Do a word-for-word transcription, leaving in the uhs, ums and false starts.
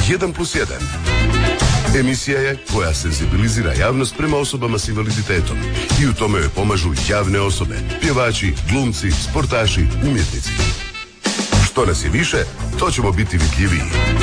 jedan plus jedan. Emisija je koja senzibilizira javnost prema osobama s invaliditetom i u tome joj pomažu javne osobe, pjevači, glumci, sportaši, umjetnici. Što nas je više, to ćemo biti vidljiviji.